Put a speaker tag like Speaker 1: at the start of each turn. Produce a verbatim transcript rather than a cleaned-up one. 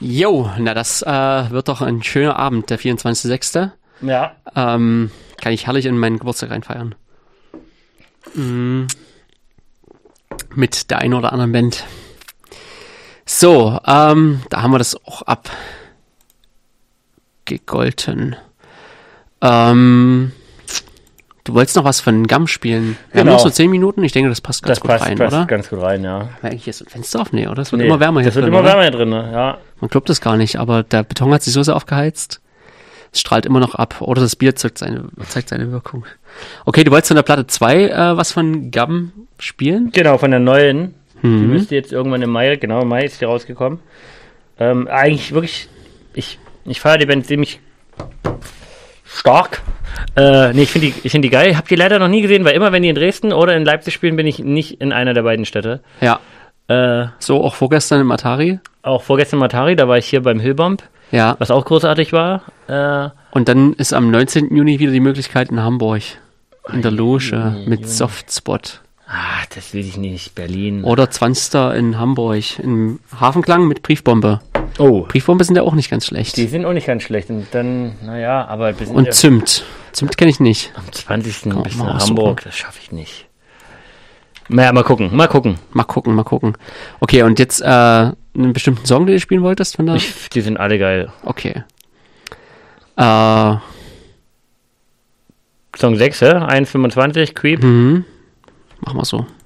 Speaker 1: Jo, na das äh, wird doch ein schöner Abend, der vierundzwanzigster sechster
Speaker 2: Ja.
Speaker 1: Ähm, kann ich herrlich in meinen Geburtstag reinfeiern. Mhm. Mit der einen oder anderen Band. So, ähm, da haben wir das auch abgegolten. Ähm, du wolltest noch was von Gum spielen. Wir
Speaker 2: Genau.
Speaker 1: haben noch so zehn Minuten. Ich denke, das passt ganz
Speaker 2: Das
Speaker 1: gut
Speaker 2: passt,
Speaker 1: rein,
Speaker 2: passt
Speaker 1: oder?
Speaker 2: ganz gut rein, ja.
Speaker 1: Haben wir eigentlich jetzt ein Fenster auf? Nee, oder? Es wird
Speaker 2: Nee,
Speaker 1: immer wärmer hier
Speaker 2: Das wird
Speaker 1: drin,
Speaker 2: immer
Speaker 1: oder?
Speaker 2: wärmer hier drin, ne? Ja.
Speaker 1: Man glaubt es gar nicht, aber der Beton hat sich so sehr aufgeheizt. Es strahlt immer noch ab. Oder das Bier zeigt seine, zeigt seine Wirkung. Okay, du wolltest von der Platte zwei äh, was von Gum spielen?
Speaker 2: Genau, von der neuen.
Speaker 1: Mhm.
Speaker 2: Die müsste jetzt irgendwann im Mai, genau im Mai ist die rausgekommen. Ähm, eigentlich wirklich, ich, ich feiere die Band ziemlich stark. Äh, nee, ich finde die, ich finde die geil. Hab die leider noch nie gesehen, weil immer, wenn die in Dresden oder in Leipzig spielen, bin ich nicht in einer der beiden Städte.
Speaker 1: Ja.
Speaker 2: Äh,
Speaker 1: So, auch vorgestern im Atari.
Speaker 2: auch vorgestern im Atari, da war ich hier beim Hillbomb,
Speaker 1: Ja.
Speaker 2: was auch großartig war. Äh,
Speaker 1: Und dann ist am neunzehnten Juni wieder die Möglichkeit in Hamburg. In der Loge
Speaker 2: Juni,
Speaker 1: mit
Speaker 2: Juni.
Speaker 1: Softspot.
Speaker 2: ah, das will ich nicht. Berlin.
Speaker 1: Oder zwanzigster in Hamburg. Im Hafenklang mit Briefbombe.
Speaker 2: Oh,
Speaker 1: Briefbombe sind ja auch nicht ganz schlecht.
Speaker 2: die sind auch nicht ganz schlecht. Und dann, naja, aber bis
Speaker 1: Und Zimt. Zimt kenne ich nicht.
Speaker 2: am zwanzigsten
Speaker 1: Komm,
Speaker 2: bis
Speaker 1: mal
Speaker 2: nach
Speaker 1: aussuchen.
Speaker 2: Hamburg, das schaffe ich nicht. Naja, mal gucken, mal gucken.
Speaker 1: Mal gucken, mal gucken. Okay, und jetzt äh, einen bestimmten Song, den du spielen wolltest? Von der?
Speaker 2: Ich, die sind alle geil.
Speaker 1: Okay. Äh,
Speaker 2: Song sechs, hä? eins fünfundzwanzig, Creep.
Speaker 1: mhm. Machen wir so.